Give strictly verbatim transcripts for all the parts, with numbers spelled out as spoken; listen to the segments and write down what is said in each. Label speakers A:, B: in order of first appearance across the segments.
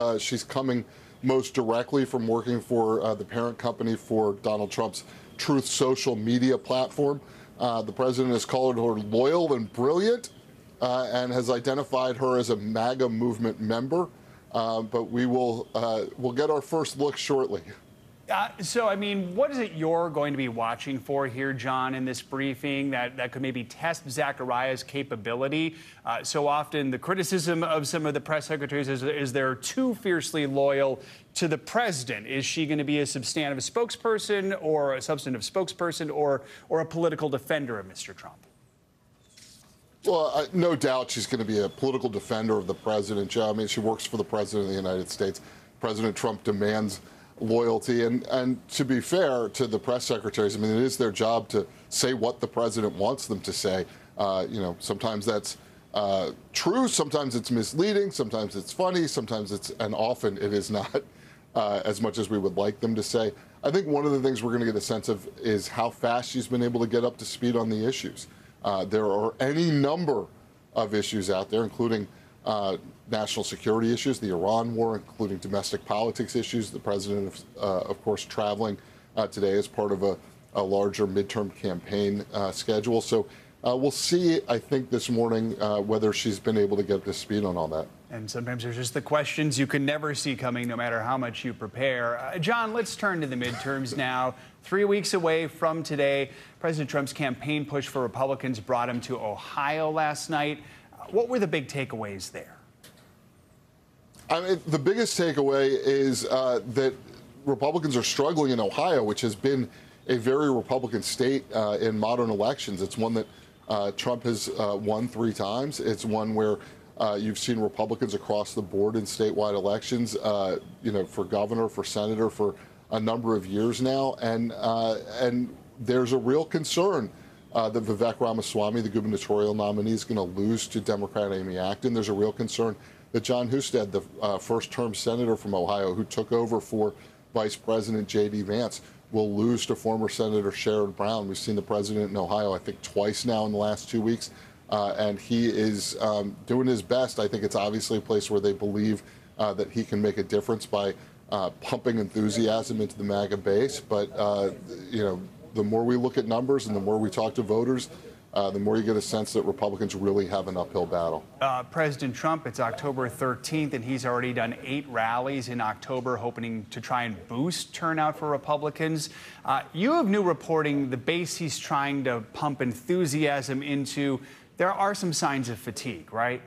A: Uh, she's coming most directly from working for uh, the parent company for Donald Trump's Truth Social media platform. Uh, the president has called her loyal and brilliant uh, and has identified her as a MAGA movement member. Uh, but we will uh, we'll get our first look shortly.
B: Uh, so, I mean, what is it you're going to be watching for here, John, in this briefing that, that could maybe test Zachariah's capability? Uh, so often the criticism of some of the press secretaries is, is they're too fiercely loyal to the president. Is she going to be a substantive spokesperson or a substantive spokesperson or, or a political defender of Mister Trump?
A: Well, uh, no doubt she's going to be a political defender of the president, Joe. I mean, she works for the president of the United States. President Trump demands loyalty. And, and to be fair to the press secretaries, I mean, it is their job to say what the president wants them to say. Uh, you know, sometimes that's uh, true, sometimes it's misleading, sometimes it's funny, sometimes it's, and often it is not uh, as much as we would like them to say. I think one of the things we're going to get a sense of is how fast she's been able to get up to speed on the issues. Uh, there are any number of issues out there, including uh, national security issues, the Iran war, including domestic politics issues. The president, uh, of course, traveling uh, today as part of a, a larger midterm campaign uh, schedule. So uh, we'll see, I think, this morning uh, whether she's been able to get up to speed on all that.
B: And sometimes there's just the questions you can never see coming, no matter how much you prepare. Uh, John, let's turn to the midterms now. Three weeks away from today, President Trump's campaign push for Republicans brought him to Ohio last night. Uh, what were the big takeaways there?
A: I mean, the biggest takeaway is uh, that Republicans are struggling in Ohio, which has been a very Republican state uh, in modern elections. It's one that uh, Trump has uh, won three times. It's one where uh, you've seen Republicans across the board in statewide elections, uh, you know, for governor, for senator, for a number of years now. And, uh, and there's a real concern uh, that Vivek Ramaswamy, the gubernatorial nominee, is going to lose to Democrat Amy Acton. There's a real concern that Jon Husted, the uh, first-term senator from Ohio, who took over for Vice President J D Vance, will lose to former Senator Sherrod Brown. We've seen the president in Ohio, I think, twice now in the last two weeks, uh, and he is um, doing his best. I think it's obviously a place where they believe uh, that he can make a difference by uh, pumping enthusiasm into the MAGA base. But, uh, you know, the more we look at numbers and the more we talk to voters, Uh, the more you get a sense that Republicans really have an uphill battle.
B: Uh, President Trump, it's October thirteenth, and he's already done eight rallies in October, hoping to try and boost turnout for Republicans. Uh, you have new reporting, the base he's trying to pump enthusiasm into. There are some signs of fatigue, right?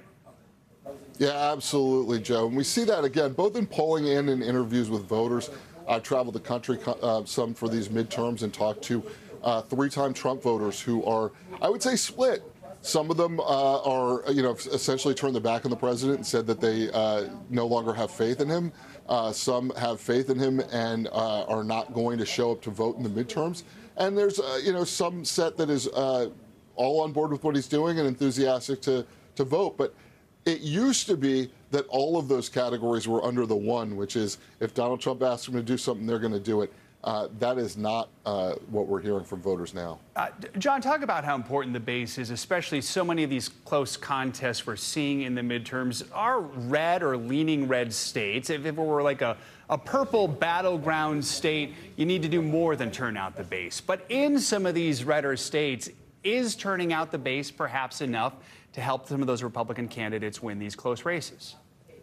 A: Yeah, absolutely, Joe. And we see that, again, both in polling and in interviews with voters. I've traveled the country uh, some for these midterms and talked to Uh, three-time Trump voters who are, I would say, split. Some of them uh, are, you know, essentially turned their back on the president and said that they uh, no longer have faith in him. Uh, some have faith in him and uh, are not going to show up to vote in the midterms. And there's, uh, you know, some set that is uh, all on board with what he's doing and enthusiastic to, to vote. But it used to be that all of those categories were under the one, which is if Donald Trump asks them to do something, they're going to do it. Uh, that is not uh, what we're hearing from voters now.
B: Uh, John, talk about how important the base is, especially so many of these close contests we're seeing in the midterms are red or leaning red states. If, if it were like a, a purple battleground state, you need to do more than turn out the base. But in some of these redder states, is turning out the base perhaps enough to help some of those Republican candidates win these close races?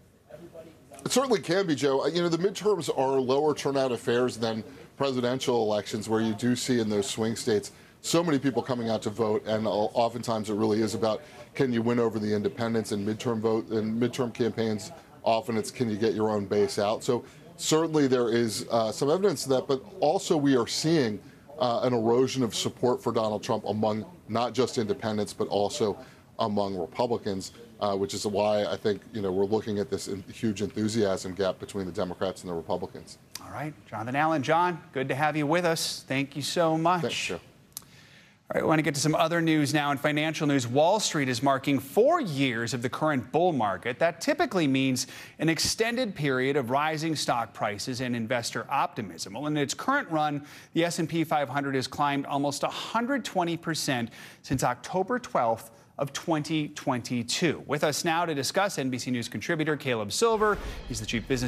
A: It certainly can be, Joe. You know, the midterms are lower turnout affairs than presidential elections, where you do see in those swing states so many people coming out to vote, and oftentimes it really is about can you win over the independents in midterm vote and midterm campaigns. Often it's can you get your own base out. So certainly there is uh, some evidence of that, but also we are seeing uh, an erosion of support for Donald Trump among not just independents, but also among Republicans, uh, which is why I think, you know, we're looking at this huge enthusiasm gap between the Democrats and the Republicans.
B: All right, Jonathan Allen. John, good to have you with us. Thank you so much.
A: Thanks, Joe.
B: All right, we want to get to some other news now. In financial news, Wall Street is marking four years of the current bull market. That typically means an extended period of rising stock prices and investor optimism. Well, in its current run, the S and P five hundred has climbed almost one hundred twenty percent since October twelfth of twenty twenty-two. With us now to discuss, N B C News contributor Caleb Silver. He's the chief business